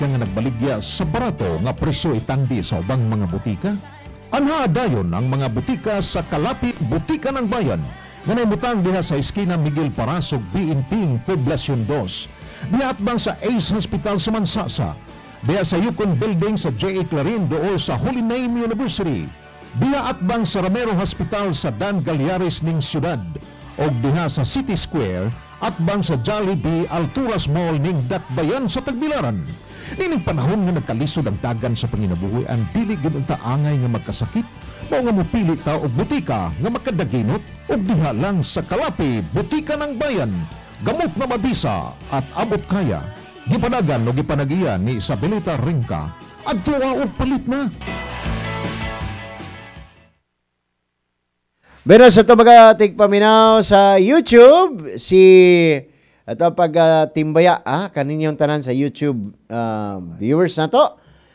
nga nagbaligya sa barato nga presyo itangdi sa ubang mga butika? Anha dayon ang mga butika sa kalapit Butika ng Bayan nga naimutang diha sa eskina Miguel Parasog, Biinting, Poblacion 2. Diha atbang sa Ace Hospital sa Mansasa. Diha sa Yukon Building sa J.A. Clarin dool sa Holy Name University. Diha atbang sa Ramero Hospital sa Dan Galyares ning siyudad. O diha sa City Square atbang sa Jollibee Alturas Mall ning Dakbayan sa Tagbilaran. Nining panahon nga nagkalisod ang dagan sa panginabuhi ang dili gid unta angay nga magkasakit, mao nga mopili ta og butika nga makadaginot og diha lang sa Kalapi Butika ng Bayan. Gamot na mabisa at abot kaya. Gipanagan o gipanagiya ni Isabelita Ringka adtuwa og palit na. Pero sa ito mga tigpaminaw sa YouTube, si ito pag timbaya, kaninyong tanan sa YouTube viewers na to.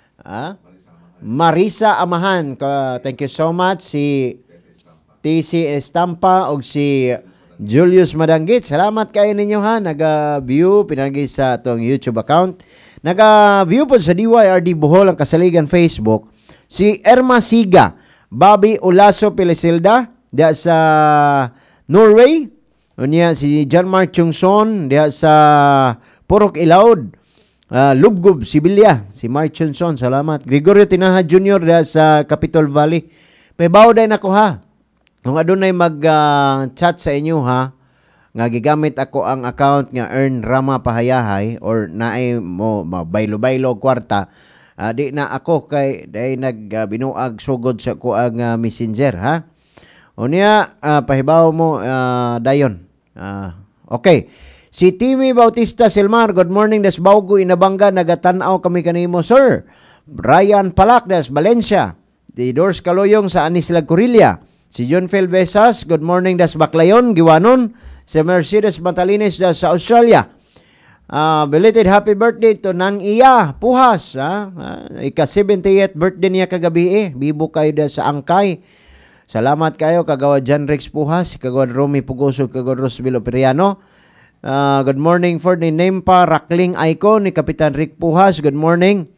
Marisa Amahan, thank you so much. Si TC Estampa o si Julius Madanggit. Salamat kayo ninyo ha. Nag-view, pinagi sa itong YouTube account. Nag-view po sa DYRD Bohol ang Kasaligan Facebook. Si Erma Siga, Bobby Olaso Pilisilda, diya sa Norway. Unya si John Mark Chungson diya sa Purok Ilaud. Lubgob Sibilya, si Mark Chungson, salamat. Gregorio Tinaha Jr. diya sa Capitol Valley. Paybaw day nako ha. Kung adunay mag-chat sa inyo ha, nga gigamit ako ang account nga Earn Rama Pahayahay or naay mo baylo-baylo kwarta. Di na ako kay day binuag sugod sa ko ang messenger ha. Unya, pahibaw mo dayon. Okay. Si Timmy Bautista Silmar, good morning. Das Baugo Inabanga, nagatanaw kami kanimo, sir. Brian Palak, das Valencia. Di Dors Kaloyong sa Anislag Corilla. Si John Phil Besas, good morning. Das Baclayon, Giwanon. Si Mercedes Matalines, das sa Australia. Belated happy birthday to Nang Iya Puhas. Ika-78th birthday niya kagabi Bibo kayo da sa Angkay. Salamat kayo, kagawad John Rex Puhas, kagawad Romy Pugoso, kagawad Rosville Operiano. Good morning for the Nempa Rakling Icon ni Kapitan Rick Puhas. Good morning.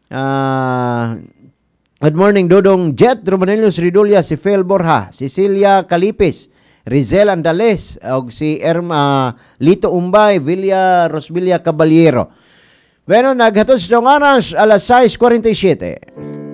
Good morning, Dodong Jet, Romanelius Ridulia, si Phil Borja, Cecilia Calipis, Rizel Andales, og si Lito Umbay, Villa Rosvilla Caballero. Bueno, naghatod sa oras, alas 6:47.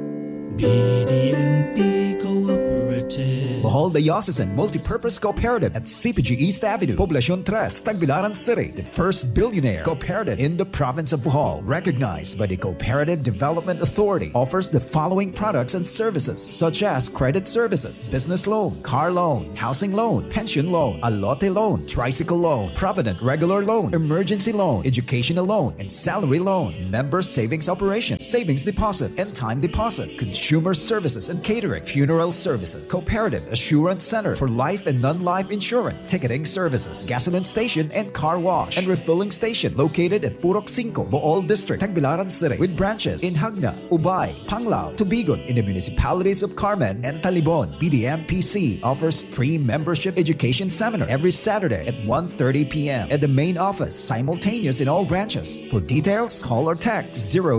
Bohol Diocesan Multipurpose Cooperative at CPG East Avenue, Poblacion 3, Tagbilaran City. The first billionaire cooperative in the province of Bohol, recognized by the Cooperative Development Authority, offers the following products and services such as credit services, business loan, car loan, housing loan, pension loan, alote loan, tricycle loan, provident regular loan, emergency loan, educational loan, and salary loan, member savings operation, savings deposit, and time deposit, consumer services and catering, funeral services, cooperative Assurance Center for life and non-life insurance, ticketing services, gasoline station and car wash, and refilling station located at Purok 5, Bohol District, Tagbilaran City, with branches in Hagna, Ubay, Panglao, Tubigon, in the municipalities of Carmen and Talibon. BDMPC offers free membership education seminar every Saturday at 1:30 p.m. at the main office, simultaneous in all branches. For details, call or text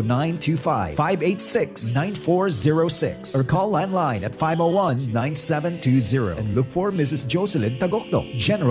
0925-586-9406 or call landline at 501-9720 and look for Mrs. Jocelyn Tagokdo, General